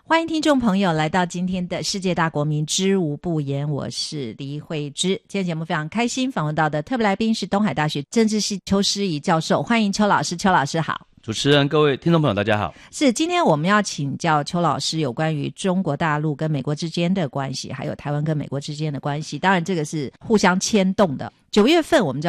欢迎听众朋友来到今天的世界大国民知无不言，我是黎慧芝。今天节目非常开心，访问到的特别来宾是东海大学政治系邱诗怡教授，欢迎邱老师。邱老师好。 主持人，各位听众朋友大家好。 是，今天我们要请教邱老师有关于中国大陆跟美国之间的关系，还有台湾跟美国之间的关系，当然这个是互相牵动的。9月份我们